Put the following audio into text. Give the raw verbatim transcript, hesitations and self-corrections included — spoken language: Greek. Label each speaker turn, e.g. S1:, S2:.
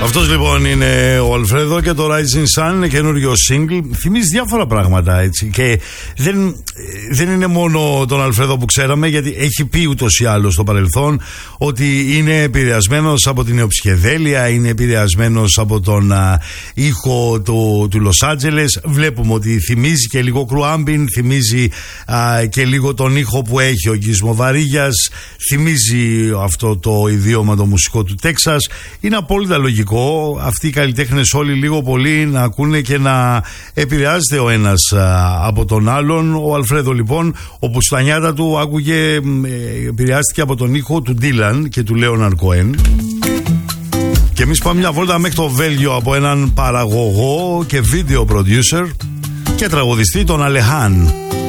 S1: Αυτός λοιπόν είναι ο Αλφρέδο και το Rising Sun είναι καινούριο single. Θυμίζει διάφορα πράγματα, έτσι. Και δεν, δεν είναι μόνο τον Αλφρέδο που ξέραμε, γιατί έχει πει ούτως ή άλλως στο παρελθόν ότι είναι επηρεασμένος από την νεοψυχεδέλεια, είναι επηρεασμένος από τον α, ήχο του, του Λος Άντζελες. Βλέπουμε ότι θυμίζει και λίγο Κρουάμπιν, θυμίζει α, και λίγο τον ήχο που έχει ο Γκίσμο Βαρύγιας, θυμίζει αυτό το ιδίωμα το μουσικό του Τέξας. Είναι απόλυτα λογικό αυτοί οι καλλιτέχνες όλοι λίγο πολύ να ακούνε και να επηρεάζεται ο ένας α, από τον άλλον. Ο Αλφρέδο λοιπόν, όπου στα νιάτα του άκουγε, ε, επηρεάστηκε από τον ήχο του Ντίλαν και του Λέοναρντ Κοέν. Και εμείς πάμε μια βόλτα μέχρι το Βέλγιο από έναν παραγωγό και video producer και τραγουδιστή, τον Αλεχάν.